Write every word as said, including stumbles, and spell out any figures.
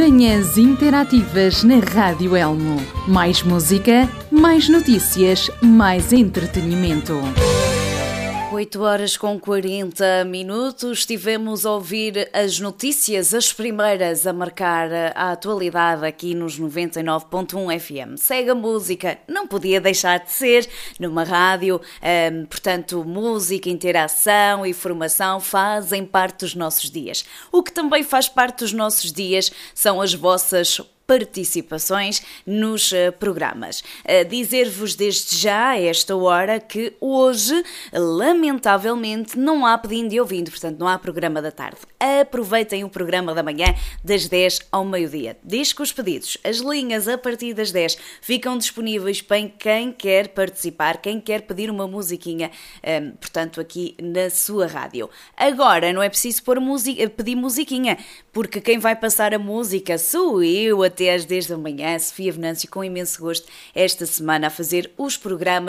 Manhãs Interativas na Rádio Elmo. Mais música, mais notícias, mais entretenimento. oito horas com quarenta minutos, tivemos a ouvir as notícias, as primeiras a marcar a atualidade aqui nos noventa e nove ponto um F M. Segue a música, não podia deixar de ser, numa rádio, hum, portanto, música, interação e formação fazem parte dos nossos dias. O que também faz parte dos nossos dias são as vossas participações nos uh, programas. Uh, dizer-vos desde já, a esta hora, que hoje, lamentavelmente, não há pedindo e ouvindo, portanto não há programa da tarde. Aproveitem o programa da manhã das dez ao meio-dia. Diz que os pedidos, as linhas a partir das dez ficam disponíveis para quem quer participar, quem quer pedir uma musiquinha, um, portanto aqui na sua rádio. Agora não é preciso pôr musica, pedir musiquinha, porque quem vai passar a música sou eu, até às dez da manhã, Sofia Venâncio, com imenso gosto, esta semana a fazer os programas